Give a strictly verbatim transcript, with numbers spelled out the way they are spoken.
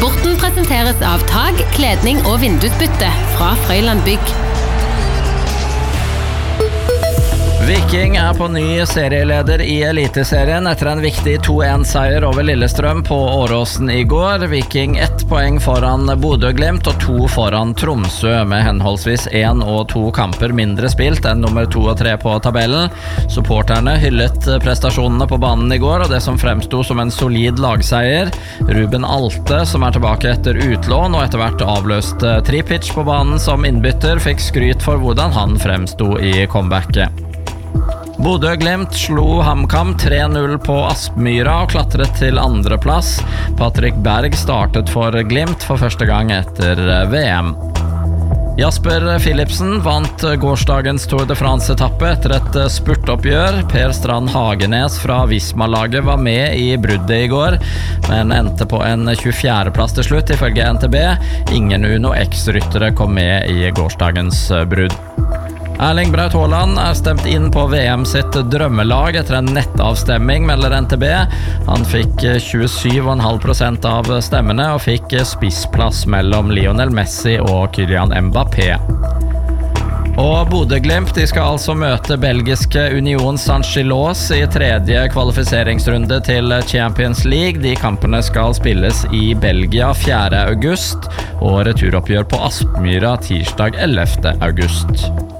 Sporten presenteres av tag, kledning og vindusbytte fra Frøyland Bygg. Viking er på ny serieleder i Eliteserien etter en viktig to en seier over Lillestrøm på Åråsen i går. Viking ett poeng foran Bodø/Glimt og to foran Tromsø med henholdsvis en og to kamper mindre spilt enn nummer to og tre på tabellen. Supporterne hyllet prestasjonene på banen i går og det som fremstod som en solid lagseier. Ruben Alte, som er tilbake etter utlån og etter hvert avløst Tripic på banen som innbytter, fikk skryt for hvordan han fremstod i comebacket. Bodø/Glimt slo HamKam tre null på Aspmyra og klatret til andreplass. Patrick Berg startet for Glimt for første gang etter V M. Jasper Philipsen vant gårsdagens Tour de France-etappe etter et spurtoppgjør. Per Strand Hagenes fra Visma-laget var med i bruddet i går, men endte på en tjuefjerde plass til slutt ifølge N T B. Ingen Uno X-ryttere kom med i gårsdagens brudd. Erling Braut Haaland er stemt inn på V M sitt drømmelag etter en nettavstemming, melder N T B. Han fikk tjuesju komma fem prosent av stemmene og fikk spissplass mellom Lionel Messi og Kylian Mbappé. Og Bodø/Glimt, de skal altså møte belgiske Union Saint-Gilloise i tredje kvalifiseringsrunde til Champions League. De kampene skal spilles i Belgia fjerde august, og returoppgjør på Aspmyra tirsdag ellevte august.